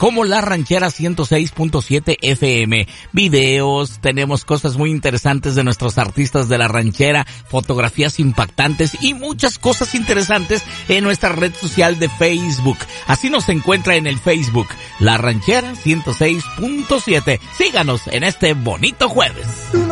como La Ranchera 106.7 FM. Videos, tenemos cosas muy interesantes de nuestros artistas de La Ranchera, fotografías impactantes y muchas cosas interesantes en nuestra red social de Facebook. Así nos encuentra en el Facebook, La Ranchera 106.7. Síganos en este bonito jueves.